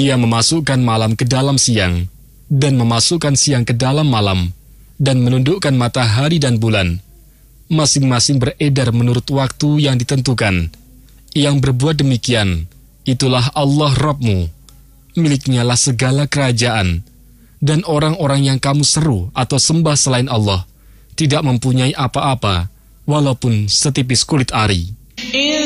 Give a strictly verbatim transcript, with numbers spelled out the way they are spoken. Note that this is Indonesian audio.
Dia memasukkan malam ke dalam siang, dan memasukkan siang ke dalam malam, dan menundukkan matahari dan bulan. Masing-masing beredar menurut waktu yang ditentukan. Yang berbuat demikian, itulah Allah Rabbmu. Miliknya lah segala kerajaan, dan orang-orang yang kamu seru atau sembah selain Allah tidak mempunyai apa-apa, walaupun setipis kulit ari.